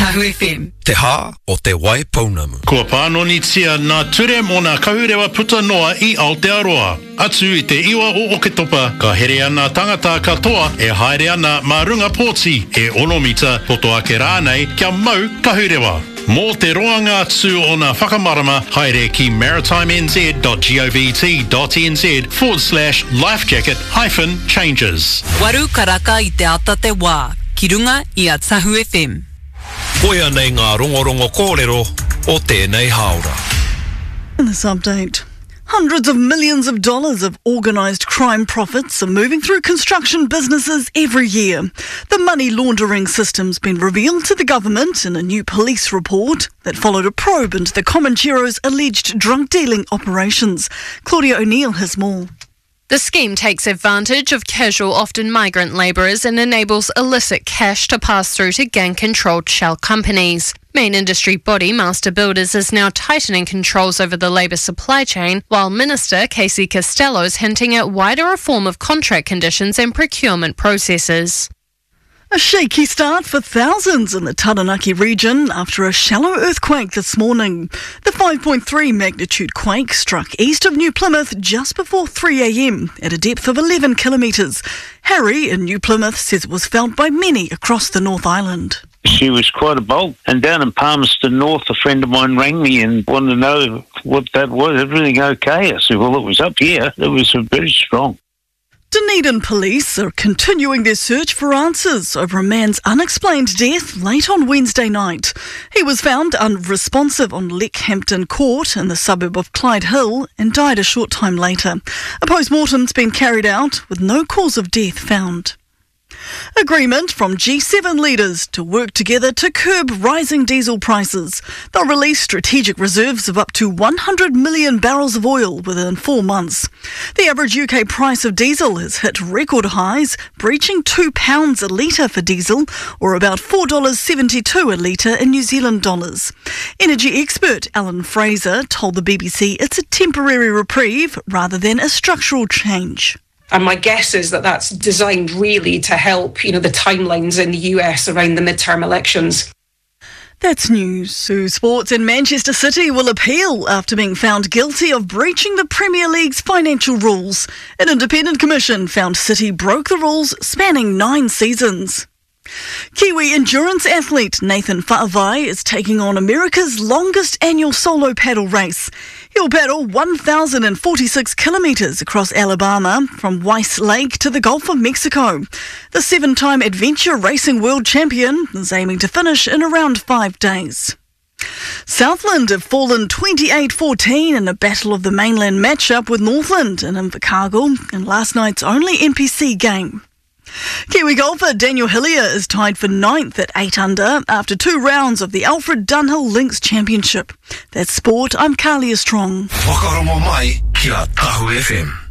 Tahu FM. Te hā o te wai pounamu. Kua pānonitia nā ture mō nā kahurewa puta noa I Aotearoa. Atu I te iwa o Oketopa, ka here ana tangata katoa e haere ana mā runga pōti e 1 mita poto ake rānei kia mau kahurewa. Mō te roanga atu o nā whakamarama, haere ki maritimenz.gov.nz/lifejacket-changes. Waru karaka I te ata te wā. Ki runga I a Tahu FM. Koia nei ngā rongorongo kōrero o tēnei haora. In this update, hundreds of millions of dollars of organised crime profits are moving through construction businesses every year. The money laundering system's been revealed to the government in a new police report that followed a probe into the Comanchero's alleged drug dealing operations. Claudia O'Neill has more. The scheme takes advantage of casual, often migrant labourers and enables illicit cash to pass through to gang-controlled shell companies. Main industry body Master Builders is now tightening controls over the labour supply chain, while Minister Casey Costello is hinting at wider reform of contract conditions and procurement processes. A shaky start for thousands in the Taranaki region after a shallow earthquake this morning. The 5.3 magnitude quake struck east of New Plymouth just before 3 a.m. at a depth of 11 kilometres. Harry in New Plymouth says it was felt by many across the North Island. She was quite a bolt. And down in Palmerston North, a friend of mine rang me and wanted to know what that was. Everything okay? I said, well, it was up here. It was very strong. Dunedin police are continuing their search for answers over a man's unexplained death late on Wednesday night. He was found unresponsive on Leckhampton Court in the suburb of Clyde Hill and died a short time later. A post-mortem's been carried out with no cause of death found. Agreement from G7 leaders to work together to curb rising diesel prices. They'll release strategic reserves of up to 100 million barrels of oil within 4 months. The average UK price of diesel has hit record highs, breaching £2 a litre for diesel, or about $4.72 a litre in New Zealand dollars. Energy expert Alan Fraser told the BBC it's a temporary reprieve rather than a structural change. And my guess is that that's designed really to help, the timelines in the US around the midterm elections. That's news. Sports in Manchester City will appeal after being found guilty of breaching the Premier League's financial rules. An independent commission found City broke the rules spanning 9 seasons. Kiwi endurance athlete Nathan Fa'avai is taking on America's longest annual solo paddle race. He'll paddle 1,046 kilometres across Alabama from Weiss Lake to the Gulf of Mexico. The 7-time adventure racing world champion is aiming to finish in around 5 days. Southland have fallen 28-14 in a Battle of the Mainland matchup with Northland in Invercargill in last night's only NPC game. Kiwi golfer Daniel Hillier is tied for 9th at 8 under after 2 rounds of the Alfred Dunhill Links Championship. That's sport. I'm Carlia Strong. Whakarongo mai ki a Tahu FM.